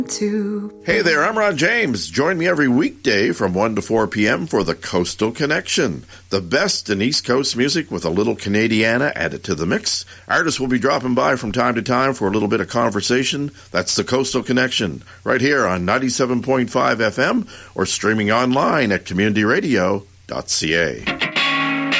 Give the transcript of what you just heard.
Hey there, I'm Ron James. Join me every weekday from 1 to 4 p.m. for the Coastal Connection. The best in East Coast music with a little Canadiana added to the mix. Artists will be dropping by from time to time for a little bit of conversation. That's the Coastal Connection, right here on 97.5 FM or streaming online at communityradio.ca.